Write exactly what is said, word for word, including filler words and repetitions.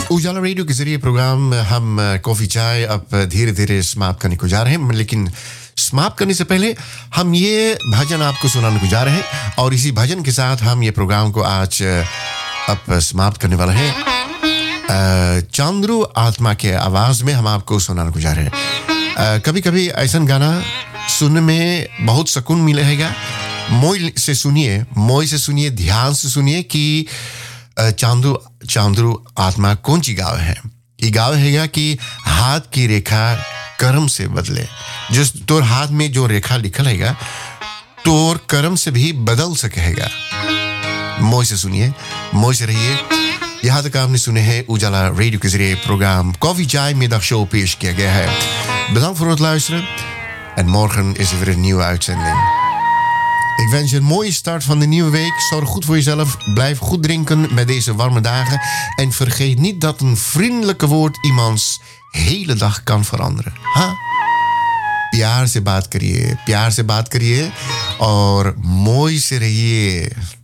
उजाला रेडियो के जरिए प्रोग्राम हम कॉफ़ी चाय अब धीरे धीरे समाप्त करने को जा रहे हैं, लेकिन समाप्त करने से पहले हम ये भजन आपको सुनाने को जा रहे हैं और इसी भजन के साथ हम ये प्रोग्राम को आज अब समाप्त करने वाला है। चांद्रू आत्मा के आवाज़ में हम आपको सुनाने को जा रहे हैं। कभी कभी ऐसा गाना सुनने में बहुत सुकून मिलेगा। मोई से सुनिए, मोई से सुनिए, ध्यान से सुनिए कि चांदू चांद्रू आत्मा कौन सी गाव है। ये गाव हैगा कि हाथ की रेखा कर्म से बदले। जो तोर हाथ में जो रेखा लिखल हैगा तोर कर्म से भी बदल सकेगा। मोई से सुनिए, मोई से रहिए। यहाँ तक आपने सुने हैं उजाला रेडियो के जरिए programme Koffie Chai middag show peers keer gehe. Bedankt voor het luisteren en morgen is er weer een nieuwe uitzending. Ik wens je een mooie start van de nieuwe week. Zorg goed voor jezelf. Blijf goed drinken met deze warme dagen. En vergeet niet dat een vriendelijke woord iemands hele dag kan veranderen. हाँ? प्यार से बात करिए, प्यार से बात करिए और मोई से रहिए.